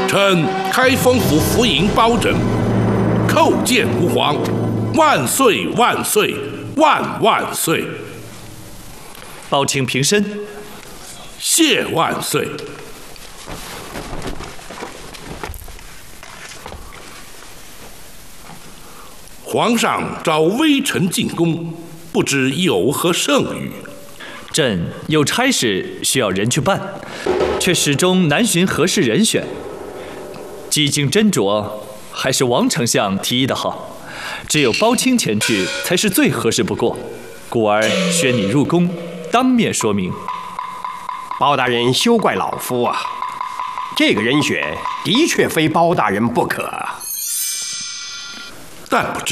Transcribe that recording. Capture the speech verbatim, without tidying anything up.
臣开封府府尹包拯，叩见吾皇，万岁万岁万万岁！ 包卿平身。 谢万岁。皇上召微臣进宫，不知有何圣谕？ 朕有差事需要人去办，却始终难寻合适人选。几经斟酌，还是王丞相提议的好，只有包卿前去才是最合适不过，故而宣你入宫，当面说明。 包大人休怪老夫啊，这个人选的确非包大人不可。 但不知